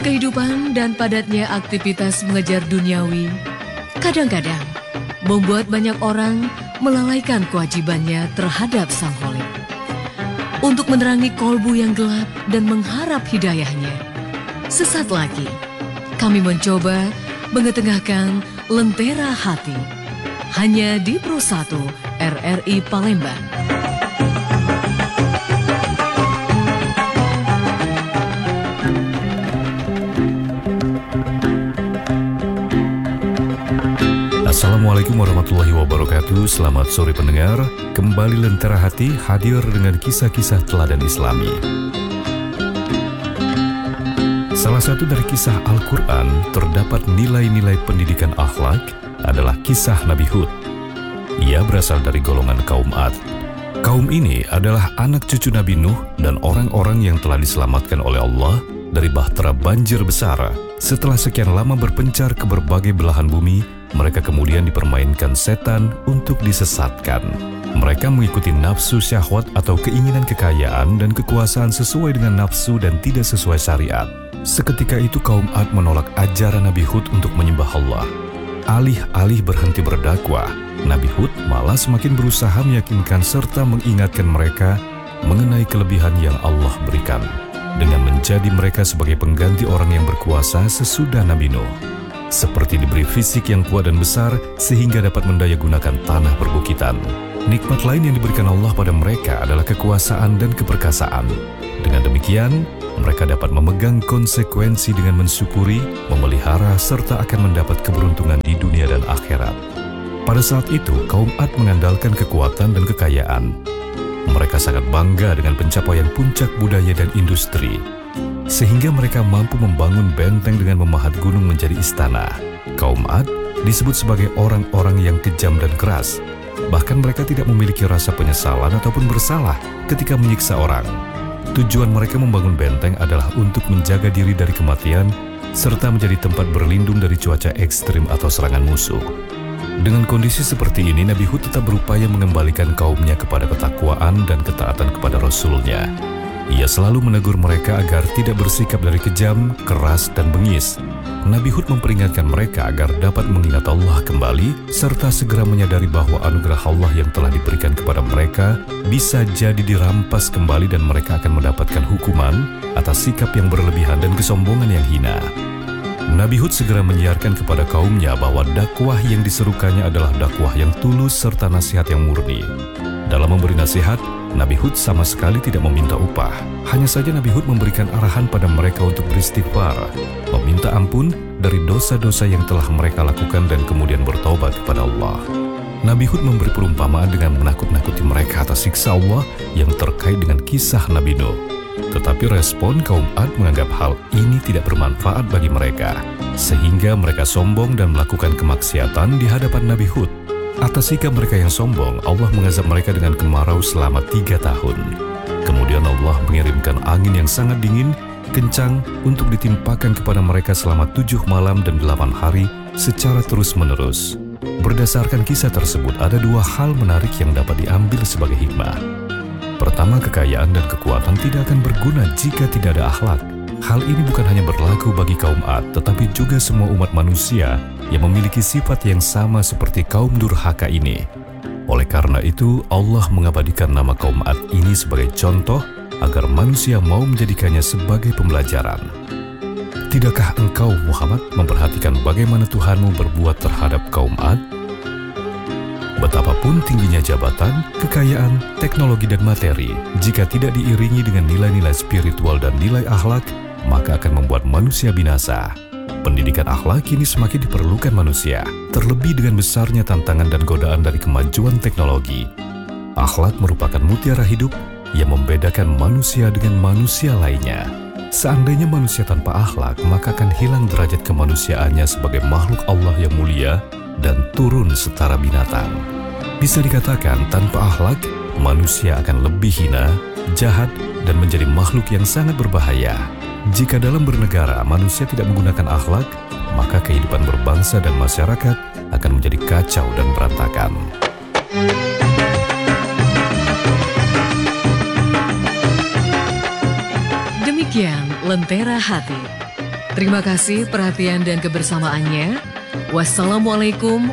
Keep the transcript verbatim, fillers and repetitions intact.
kehidupan dan padatnya aktivitas mengejar duniawi, kadang-kadang membuat banyak orang melalaikan kewajibannya terhadap Sang Kholik. Untuk menerangi kolbu yang gelap dan mengharap hidayahnya, sesaat lagi kami mencoba mengetengahkan Lentera Hati hanya di Pro satu R R I Palembang. Assalamualaikum warahmatullahi wabarakatuh. Selamat sore pendengar. Kembali Lentera Hati hadir dengan kisah-kisah teladan Islami. Salah satu dari kisah Al-Quran terdapat nilai-nilai pendidikan akhlak adalah kisah Nabi Hud. Ia berasal dari golongan kaum Ad. Kaum ini adalah anak cucu Nabi Nuh dan orang-orang yang telah diselamatkan oleh Allah dari bahtera banjir besar. Setelah sekian lama berpencar ke berbagai belahan bumi, mereka kemudian dipermainkan setan untuk disesatkan. Mereka mengikuti nafsu syahwat atau keinginan kekayaan dan kekuasaan sesuai dengan nafsu dan tidak sesuai syariat. Seketika itu kaum Ad menolak ajaran Nabi Hud untuk menyembah Allah. Alih-alih berhenti berdakwah, Nabi Hud malah semakin berusaha meyakinkan serta mengingatkan mereka mengenai kelebihan yang Allah berikan, dengan menjadi mereka sebagai pengganti orang yang berkuasa sesudah Nabi Nuh. Seperti diberi fisik yang kuat dan besar sehingga dapat mendayagunakan tanah perbukitan. Nikmat lain yang diberikan Allah pada mereka adalah kekuasaan dan keperkasaan. Dengan demikian, mereka dapat memegang konsekuensi dengan mensyukuri, memelihara, serta akan mendapat keberuntungan di dunia dan akhirat. Pada saat itu, kaum Ad mengandalkan kekuatan dan kekayaan. Mereka sangat bangga dengan pencapaian puncak budaya dan industri, sehingga mereka mampu membangun benteng dengan memahat gunung menjadi istana. Kaum Ad disebut sebagai orang-orang yang kejam dan keras. Bahkan mereka tidak memiliki rasa penyesalan ataupun bersalah ketika menyiksa orang. Tujuan mereka membangun benteng adalah untuk menjaga diri dari kematian, serta menjadi tempat berlindung dari cuaca ekstrim atau serangan musuh. Dengan kondisi seperti ini, Nabi Hud tetap berupaya mengembalikan kaumnya kepada ketakwaan dan ketaatan kepada Rasul-Nya. Ia selalu menegur mereka agar tidak bersikap dari kejam, keras, dan bengis. Nabi Hud memperingatkan mereka agar dapat mengingat Allah kembali, serta segera menyadari bahwa anugerah Allah yang telah diberikan kepada mereka bisa jadi dirampas kembali dan mereka akan mendapatkan hukuman atas sikap yang berlebihan dan kesombongan yang hina. Nabi Hud segera menyiarkan kepada kaumnya bahwa dakwah yang diserukannya adalah dakwah yang tulus serta nasihat yang murni. Dalam memberi nasihat, Nabi Hud sama sekali tidak meminta upah. Hanya saja Nabi Hud memberikan arahan pada mereka untuk beristighfar, meminta ampun dari dosa-dosa yang telah mereka lakukan dan kemudian bertaubat kepada Allah. Nabi Hud memberi perumpamaan dengan menakut-nakuti mereka atas siksa Allah yang terkait dengan kisah Nabi Nuh. Tetapi respon kaum Ad menganggap hal ini tidak bermanfaat bagi mereka, sehingga mereka sombong dan melakukan kemaksiatan di hadapan Nabi Hud. Atas sikap mereka yang sombong, Allah mengazab mereka dengan kemarau selama tiga tahun. Kemudian Allah mengirimkan angin yang sangat dingin, kencang, untuk ditimpakan kepada mereka selama tujuh malam dan delapan hari secara terus-menerus. Berdasarkan kisah tersebut, ada dua hal menarik yang dapat diambil sebagai hikmah. Pertama, kekayaan dan kekuatan tidak akan berguna jika tidak ada akhlak. Hal ini bukan hanya berlaku bagi kaum Ad, tetapi juga semua umat manusia yang memiliki sifat yang sama seperti kaum durhaka ini. Oleh karena itu, Allah mengabadikan nama kaum Ad ini sebagai contoh agar manusia mau menjadikannya sebagai pembelajaran. Tidakkah engkau, Muhammad, memperhatikan bagaimana Tuhanmu berbuat terhadap kaum Ad? Betapapun tingginya jabatan, kekayaan, teknologi, dan materi, jika tidak diiringi dengan nilai-nilai spiritual dan nilai akhlak, maka akan membuat manusia binasa. Pendidikan akhlak kini semakin diperlukan manusia, terlebih dengan besarnya tantangan dan godaan dari kemajuan teknologi. Akhlak merupakan mutiara hidup yang membedakan manusia dengan manusia lainnya. Seandainya manusia tanpa akhlak, maka akan hilang derajat kemanusiaannya sebagai makhluk Allah yang mulia dan turun setara binatang. Bisa dikatakan, tanpa akhlak, manusia akan lebih hina, jahat, dan menjadi makhluk yang sangat berbahaya. Jika dalam bernegara manusia tidak menggunakan akhlak, maka kehidupan berbangsa dan masyarakat akan menjadi kacau dan berantakan. Demikian Lentera Hati. Terima kasih perhatian dan kebersamaannya. Wassalamualaikum